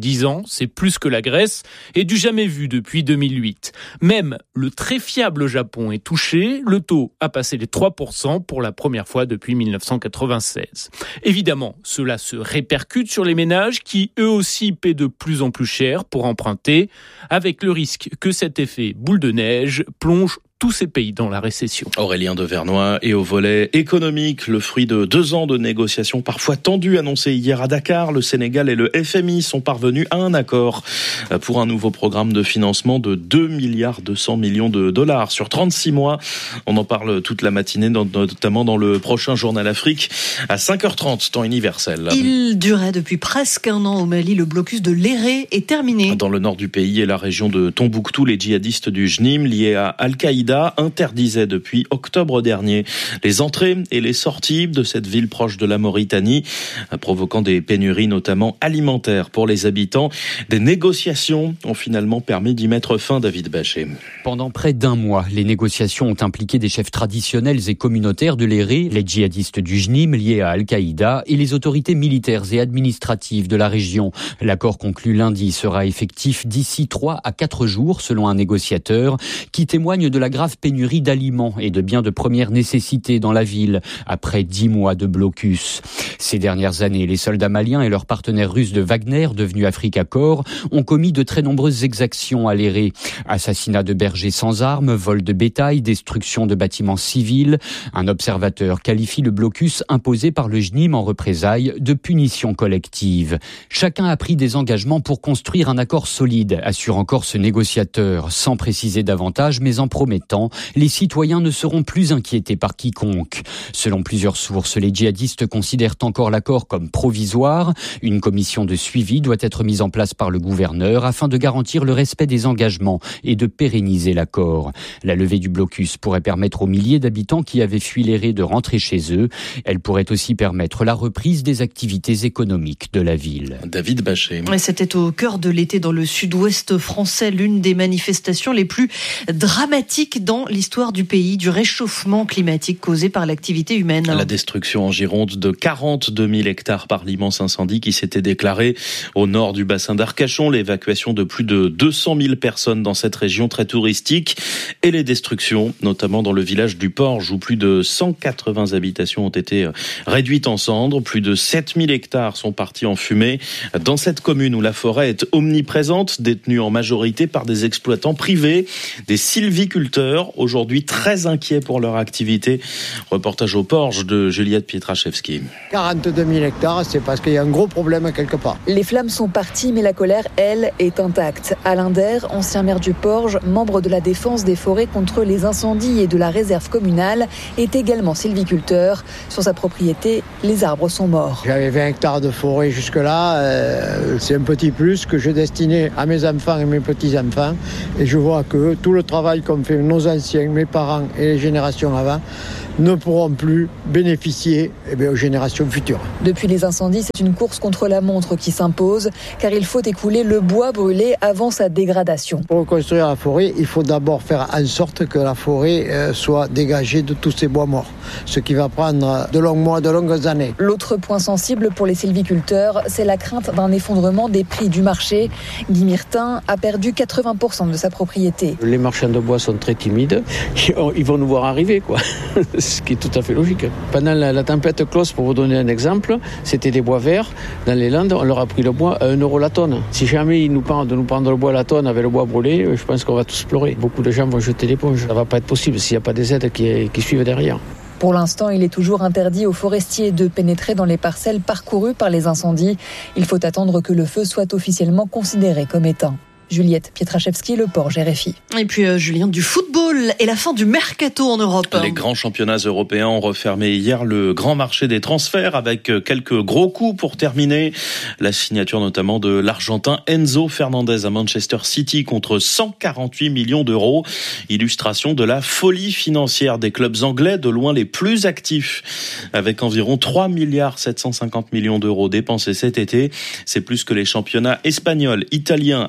dix ans, c'est plus que la Grèce et du jamais vu depuis deux mille huit. Même le très fiable Japon est touché, le taux a passé les trois pour cent pour la première fois depuis dix-neuf cent quatre-vingt-seize. Évidemment, cela se répercute sur les ménages qui eux aussi paient de plus en plus cher pour emprunter, avec le risque que cet effet boule de neige plonge tous ces pays dans la récession. Aurélien de Vernois. Et au volet économique, le fruit de deux ans de négociations parfois tendues annoncées hier à Dakar, le Sénégal et le F M I sont parvenus à un accord pour un nouveau programme de financement de deux milliards deux cents millions de dollars sur trente-six mois. On en parle toute la matinée, notamment dans le prochain Journal Afrique à cinq heures trente, temps universel. Il durait depuis presque un an au Mali. Le blocus de l'Éré est terminé. Dans le nord du pays et la région de Tombouctou, les djihadistes du J N I M liés à Al-Qaïda interdisait depuis octobre dernier les entrées et les sorties de cette ville proche de la Mauritanie, provoquant des pénuries notamment alimentaires pour les habitants. Des négociations ont finalement permis d'y mettre fin, David Bachet. Pendant près d'un mois, les négociations ont impliqué des chefs traditionnels et communautaires de l'Éré, les djihadistes du J N I M liés à Al-Qaïda et les autorités militaires et administratives de la région. L'accord conclu lundi sera effectif d'ici trois à quatre jours, selon un négociateur, qui témoigne de la grave pénurie d'aliments et de biens de première nécessité dans la ville, après dix mois de blocus. Ces dernières années, les soldats maliens et leurs partenaires russes de Wagner, devenus Africa Corps, ont commis de très nombreuses exactions à l'Éré. Assassinat de bergers sans armes, vol de bétail, destruction de bâtiments civils. Un observateur qualifie le blocus imposé par le J N I M en représailles de punition collective. Chacun a pris des engagements pour construire un accord solide, assure encore ce négociateur, sans préciser davantage, mais en promettant les citoyens ne seront plus inquiétés par quiconque. Selon plusieurs sources, les djihadistes considèrent encore l'accord comme provisoire. Une commission de suivi doit être mise en place par le gouverneur afin de garantir le respect des engagements et de pérenniser l'accord. La levée du blocus pourrait permettre aux milliers d'habitants qui avaient fui l'Éré de rentrer chez eux. Elle pourrait aussi permettre la reprise des activités économiques de la ville. David Bachet. Et c'était au cœur de l'été dans le sud-ouest français, l'une des manifestations les plus dramatiques dans l'histoire du pays, du réchauffement climatique causé par l'activité humaine. La destruction en Gironde de quarante-deux mille hectares par l'immense incendie qui s'était déclaré au nord du bassin d'Arcachon, l'évacuation de plus de deux cent mille personnes dans cette région très touristique et les destructions, notamment dans le village du Porge où plus de cent quatre-vingts habitations ont été réduites en cendres, plus de sept mille hectares sont partis en fumée. Dans cette commune où la forêt est omniprésente, détenue en majorité par des exploitants privés, des sylviculteurs, aujourd'hui très inquiets pour leur activité. Reportage au Porge de Juliette Pietraszewski. quarante-deux mille hectares, c'est parce qu'il y a un gros problème quelque part. Les flammes sont parties, mais la colère, elle, est intacte. Alain Der, ancien maire du Porge, membre de la défense des forêts contre les incendies et de la réserve communale, est également sylviculteur. Sur sa propriété, les arbres sont morts. J'avais vingt hectares de forêt jusque-là. Euh, c'est un petit plus que je destinais à mes enfants et mes petits-enfants. Et je vois que tout le travail qu'ont fait nos anciens, mes parents et les générations avant, ne pourront plus bénéficier eh bien, aux générations futures. Depuis les incendies, c'est une course contre la montre qui s'impose, car il faut écouler le bois brûlé avant sa dégradation. Pour reconstruire la forêt, il faut d'abord faire en sorte que la forêt euh, soit dégagée de tous ces bois morts, ce qui va prendre de longs mois, de longues années. L'autre point sensible pour les sylviculteurs, c'est la crainte d'un effondrement des prix du marché. Guy Myrtin a perdu quatre-vingts pour cent de sa propriété. Les marchands de bois sont très timides, ils vont nous voir arriver, quoi. Ce qui est tout à fait logique. Pendant la, la tempête Klaus, pour vous donner un exemple, c'était des bois verts. Dans les Landes, on leur a pris le bois à un euro la tonne. Si jamais ils nous parlent de nous prendre le bois à la tonne avec le bois brûlé, je pense qu'on va tous pleurer. Beaucoup de gens vont jeter l'éponge. Ça ne va pas être possible s'il n'y a pas des aides qui, qui suivent derrière. Pour l'instant, il est toujours interdit aux forestiers de pénétrer dans les parcelles parcourues par les incendies. Il faut attendre que le feu soit officiellement considéré comme éteint. Juliette Pietraszewski, Le Porge, R F I. Et puis euh, Julien, du football et la fin du mercato en Europe. Les grands championnats européens ont refermé hier le grand marché des transferts avec quelques gros coups pour terminer. La signature notamment de l'Argentin Enzo Fernandez à Manchester City contre cent quarante-huit millions d'euros. Illustration de la folie financière des clubs anglais, de loin les plus actifs, avec environ trois milliards sept cent cinquante millions d'euros dépensés cet été. C'est plus que les championnats espagnols, italiens, allemands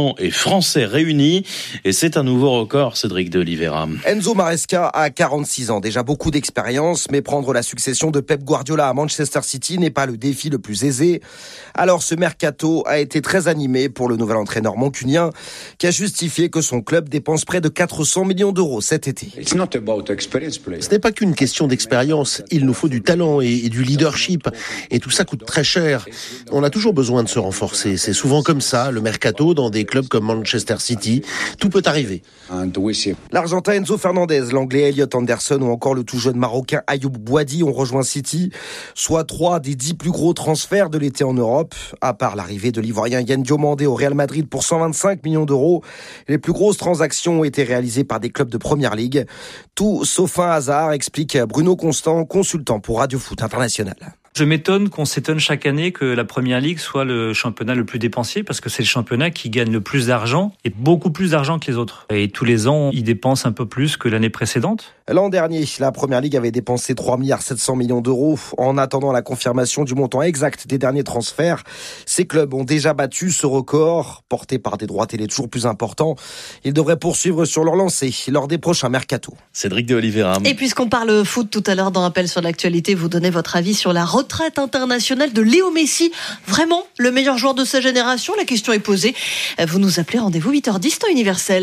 allemands et français réunis. Et c'est un nouveau record, Cédric de Oliveira. Enzo Maresca a quarante-six ans, déjà beaucoup d'expérience, mais prendre la succession de Pep Guardiola à Manchester City n'est pas le défi le plus aisé. Alors ce mercato a été très animé pour le nouvel entraîneur mancunien qui a justifié que son club dépense près de quatre cents millions d'euros cet été. Ce n'est pas qu'une question d'expérience, il nous faut du talent et, et du leadership, et tout ça coûte très cher. On a toujours besoin de se renforcer, c'est souvent comme ça, le mercato dans des clubs comme Manchester City, tout peut arriver. L'Argentin Enzo Fernandez, l'Anglais Elliot Anderson ou encore le tout jeune Marocain Ayoub Boadi ont rejoint City, soit trois des dix plus gros transferts de l'été en Europe. À part l'arrivée de l'Ivoirien Yann Diomandé au Real Madrid pour cent vingt-cinq millions d'euros, les plus grosses transactions ont été réalisées par des clubs de Première Ligue. Tout sauf un hasard, explique Bruno Constant, consultant pour Radio Foot International. Je m'étonne qu'on s'étonne chaque année que la Première Ligue soit le championnat le plus dépensier parce que c'est le championnat qui gagne le plus d'argent et beaucoup plus d'argent que les autres. Et tous les ans, ils dépensent un peu plus que l'année précédente. L'an dernier, la Première Ligue avait dépensé trois milliards sept cents millions d'euros. En attendant la confirmation du montant exact des derniers transferts, ces clubs ont déjà battu ce record, porté par des droits télé toujours plus importants. Ils devraient poursuivre sur leur lancée lors des prochains mercatos. Cédric de Oliveira. Et puisqu'on parle foot tout à l'heure dans Rappel sur l'actualité, vous donnez votre avis sur la retraite internationale de Léo Messi. Vraiment le meilleur joueur de sa génération? La question est posée. Vous nous appelez, rendez-vous huit heures dix temps universel.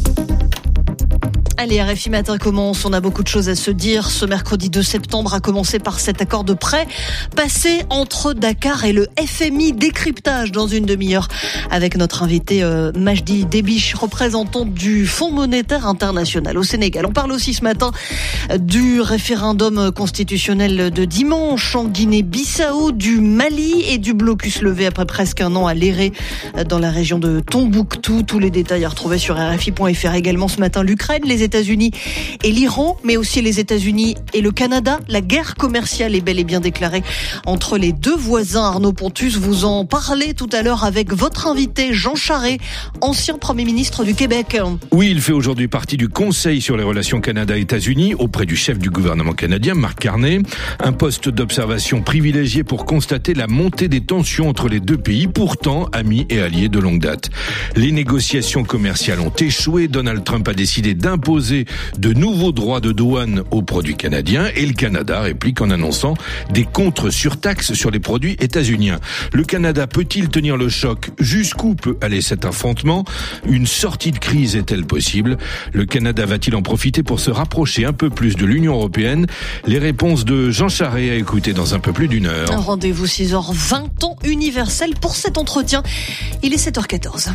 Allez, R F I Matin commence, on a beaucoup de choses à se dire. Ce mercredi deux septembre a commencé par cet accord de prêt passé entre Dakar et le F M I. Décryptage dans une demi-heure avec notre invité euh, Majdi Debiche, représentant du Fonds monétaire international au Sénégal. On parle aussi ce matin du référendum constitutionnel de dimanche en Guinée-Bissau, du Mali et du blocus levé après presque un an à Léré dans la région de Tombouctou. Tous les détails à retrouver sur R F I point F R. Également ce matin, l'Ukraine, les États-Unis et l'Iran, mais aussi les États-Unis et le Canada. La guerre commerciale est bel et bien déclarée entre les deux voisins. Arnaud Pontus, vous en parlez tout à l'heure avec votre invité Jean Charest, ancien Premier ministre du Québec. Oui, il fait aujourd'hui partie du Conseil sur les relations Canada-États-Unis auprès du chef du gouvernement canadien, Mark Carney. Un poste d'observation privilégié pour constater la montée des tensions entre les deux pays, pourtant amis et alliés de longue date. Les négociations commerciales ont échoué. Donald Trump a décidé d'imposer de nouveaux droits de douane aux produits canadiens et le Canada réplique en annonçant des contre-surtaxes sur les produits états-uniens. Le Canada peut-il tenir le choc? Jusqu'où peut aller cet affrontement? Une sortie de crise est-elle possible? Le Canada va-t-il en profiter pour se rapprocher un peu plus de l'Union européenne? Les réponses de Jean Charest à écouter dans un peu plus d'une heure. Un rendez-vous six heures vingt temps universel pour cet entretien. Il est sept heures quatorze.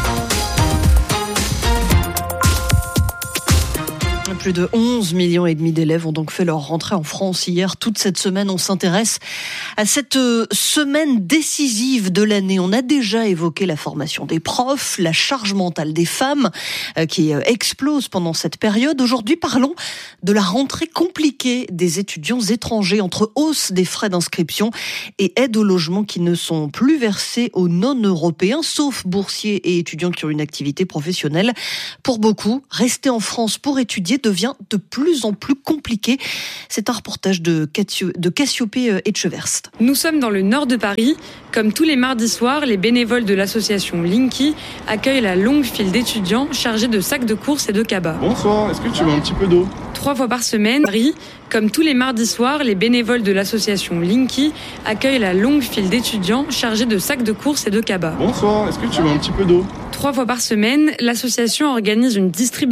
Plus de onze millions et demi d'élèves ont donc fait leur rentrée en France hier. Toute cette semaine, on s'intéresse à cette semaine décisive de l'année. On a déjà évoqué la formation des profs, la charge mentale des femmes qui explose pendant cette période. Aujourd'hui, parlons de la rentrée compliquée des étudiants étrangers entre hausse des frais d'inscription et aide au logement qui ne sont plus versés aux non-européens, sauf boursiers et étudiants qui ont une activité professionnelle. Pour beaucoup, rester en France pour étudier devient de plus en plus compliqué. C'est un reportage de, Cassio, de Cassiopée Etcheverst. Nous sommes dans le nord de Paris. Comme tous les mardis soirs, les bénévoles de l'association Linky accueillent la longue file d'étudiants chargés de sacs de courses et de cabas. Bonsoir, est-ce que tu veux un petit peu d'eau? Trois fois par semaine, Paris. Comme tous les mardis soirs, les bénévoles de l'association Linky accueillent la longue file d'étudiants chargés de sacs de courses et de cabas. Bonsoir, est-ce que tu veux un petit peu d'eau? Trois fois par semaine, l'association organise une distribution